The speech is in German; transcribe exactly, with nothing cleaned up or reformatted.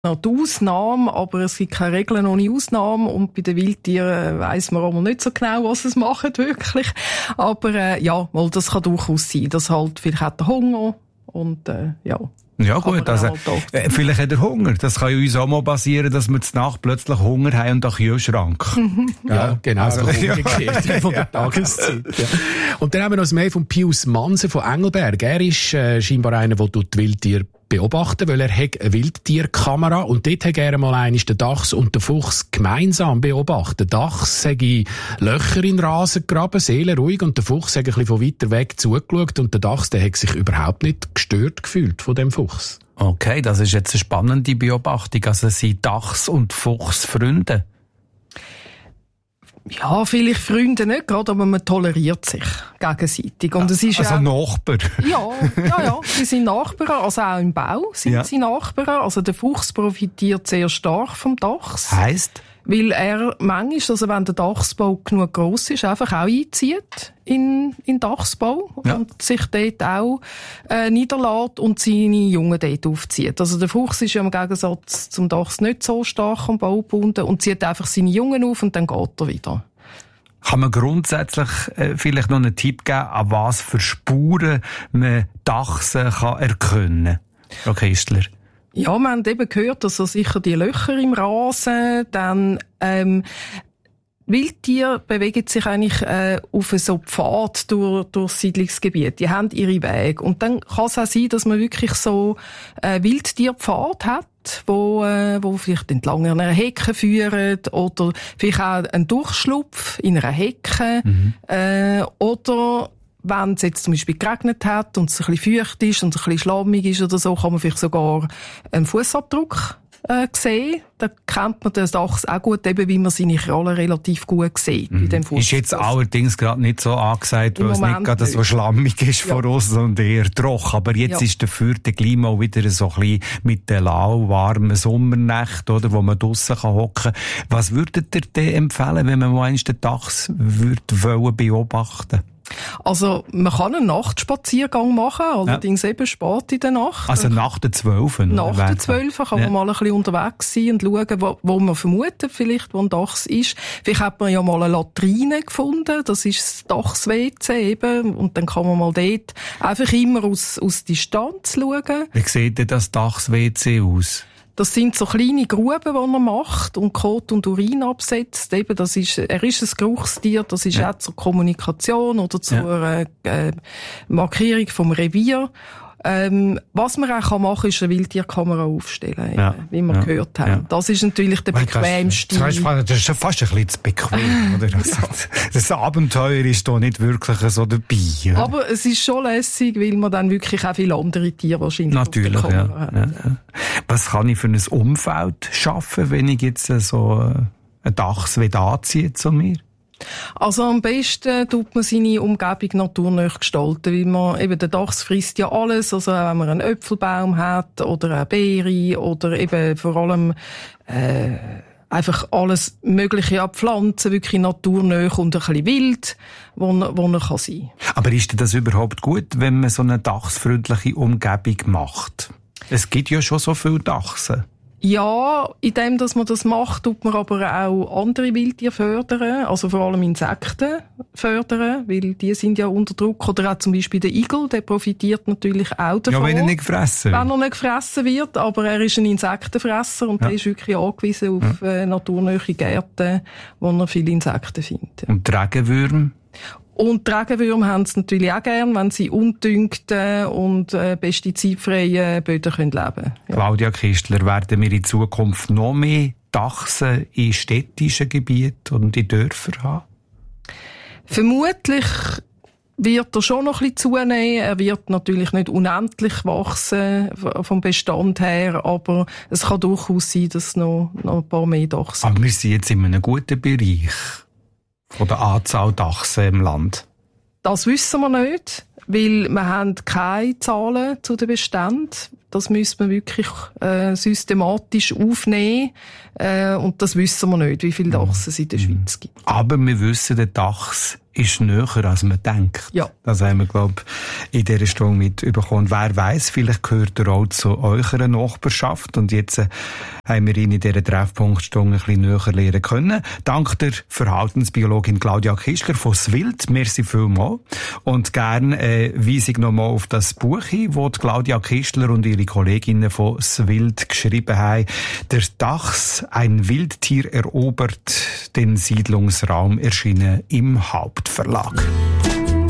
die Ausnahme, aber es gibt keine Regeln ohne Ausnahme und bei den Wildtieren weiss man auch nicht so genau, was es machen wirklich. Aber äh, ja, weil das kann durchaus sein, dass halt vielleicht hat der Hunger und äh, ja. Ja gut, also äh, vielleicht hat er Hunger. Das kann ja uns auch mal passieren, dass wir zur Nacht plötzlich Hunger haben und einen Kühlschrank. Ja, ja, genau, also, so umgekehrt ja. von der Tageszeit. Ja. Und dann haben wir noch das Mail von Pius Manse von Engelberg. Er ist äh, scheinbar einer, der die Wildtiere beobachten, weil er hat eine Wildtierkamera und dort hat er mal einmal den Dachs und den Fuchs gemeinsam beobachtet. Der Dachs hat Löcher in den Rasen gegraben, seelenruhig, und der Fuchs hat ein bisschen von weiter weg zugeschaut und der Dachs, der hat sich überhaupt nicht gestört gefühlt von dem Fuchs. Okay, das ist jetzt eine spannende Beobachtung. Also sind Dachs und Fuchs Freunde? Ja, vielleicht Freunde nicht gerade, aber man toleriert sich gegenseitig. Und es ist also auch, Nachbarn? Ja, ja, ja, sie sind Nachbarn, also auch im Bau sind ja. sie Nachbarn. Also der Fuchs profitiert sehr stark vom Dachs. Heisst? Weil er manchmal, also wenn der Dachsbau genug gross ist, einfach auch einzieht in, in Dachsbau ja. und sich dort auch äh, niederlässt und seine Jungen dort aufzieht. Also der Fuchs ist ja im Gegensatz zum Dachs nicht so stark am Bau gebunden und zieht einfach seine Jungen auf und dann geht er wieder. Kann man grundsätzlich äh, vielleicht noch einen Tipp geben, an was für Spuren man Dachse kann erkennen? Frau Kistler. Ja, wir haben eben gehört, dass er sicher die Löcher im Rasen, dann ähm, Wildtiere bewegen sich eigentlich äh, auf so Pfad durch, durch das Siedlungsgebiet. Die haben ihre Wege. Und dann kann es auch sein, dass man wirklich so äh, Wildtierpfad hat, wo, äh, wo vielleicht entlang einer Hecke führen oder vielleicht auch einen Durchschlupf in einer Hecke mhm. äh, oder wenn es jetzt zum Beispiel geregnet hat und es ein bisschen feucht ist und es ein bisschen schlammig ist oder so, kann man vielleicht sogar einen Fußabdruck äh, sehen. Da kennt man den Dachs auch gut, eben wie man seine Krallen relativ gut sieht. Mhm. Bei dem Fuß. Ist jetzt allerdings gerade nicht so angesagt, weil es nicht gerade so schlammig ist ja. vor uns, sondern eher trocken. Aber jetzt ja. ist dafür der Klima auch wieder so ein bisschen mit den lauwarmen Sommernächten, oder, wo man draussen hocken kann. Was würdet ihr denn empfehlen, wenn man mal einmal den Dachs würde beobachten? Also, man kann einen Nachtspaziergang machen, allerdings ja. eben spät in der Nacht. Also nach der zwölf? Nach der zwölf kann ja. man mal ein bisschen unterwegs sein und schauen, wo, wo man vermutet vielleicht, wo ein Dachs ist. Vielleicht hat man ja mal eine Latrine gefunden, das ist das Dachs-W C eben, und dann kann man mal dort einfach immer aus, aus Distanz schauen. Wie sieht denn das Dachs-W C aus? Das sind so kleine Gruben, die er macht und Kot und Urin absetzt. Eben, das ist, er ist ein Geruchstier, das ist ja. auch zur Kommunikation oder zur ja. äh, Markierung vom Revier. Ähm, was man auch machen kann, ist eine Wildtierkamera aufstellen, ja. eben, wie wir ja. gehört haben. Ja. Das ist natürlich der bequemste. Das ist schon fast ein bisschen zu bequem, oder? Das, ja. das Abenteuer ist da nicht wirklich so dabei. Ja. Aber es ist schon lässig, weil man dann wirklich auch viele andere Tiere wahrscheinlich natürlich, auf der Kamera ja. hat. Ja. Was kann ich für ein Umfeld schaffen, wenn ich jetzt so ein Dachs anziehe zu mir? Also am besten tut man seine Umgebung naturnah gestalten, weil man eben, der Dachs frisst ja alles, also wenn man einen Äpfelbaum hat oder eine Beere oder eben vor allem äh, einfach alles Mögliche an Pflanzen, wirklich naturnah und ein bisschen wild, wo, wo er kann sein. Aber ist das überhaupt gut, wenn man so eine dachsfreundliche Umgebung macht? Es gibt ja schon so viele Dachse. Ja, indem, dass man das macht, tut man aber auch andere Wildtiere fördern, also vor allem Insekten fördern, weil die sind ja unter Druck. Oder auch zum Beispiel der Igel, der profitiert natürlich auch davon. Ja, wenn er nicht gefressen wird. Wenn er nicht gefressen wird, aber er ist ein Insektenfresser und ja. der ist wirklich angewiesen auf ja. äh, naturnahe Gärten, wo er viele Insekten findet. Und die Regenwürmer? Und die Regenwürmer haben es natürlich auch gern, wenn sie undüngten und äh, pestizidfreien Böden können leben können. Ja. Claudia Kistler, werden wir in Zukunft noch mehr Dachse in städtischen Gebieten und in Dörfern haben? Vermutlich wird er schon noch ein bisschen zunehmen. Er wird natürlich nicht unendlich wachsen vom Bestand her, aber es kann durchaus sein, dass noch, noch ein paar mehr Dachse. Aber wir sind jetzt in einem guten Bereich von der Anzahl Dachse im Land. Das wissen wir nicht, weil wir haben keine Zahlen zu den Beständen. Das müssen wir wirklich äh, systematisch aufnehmen. Äh, und das wissen wir nicht, wie viele Dachse es in der Schweiz gibt. Aber wir wissen, der Dachs ist näher, als man denkt. Ja. Das haben wir, glaube ich, in dieser Stunde mitbekommen. Wer weiss, vielleicht gehört er auch zu eurer Nachbarschaft. Und jetzt äh, haben wir ihn in dieser Treffpunktstunde ein bisschen näher lernen können. Dank der Verhaltensbiologin Claudia Kistler von Swild. Merci vielmals. Und gerne äh, weise ich nochmal auf das Buch hin, das Claudia Kistler und ihre Kolleginnen von Swild geschrieben haben. Der Dachs, ein Wildtier erobert den Siedlungsraum, erschienen im Hauptverlag.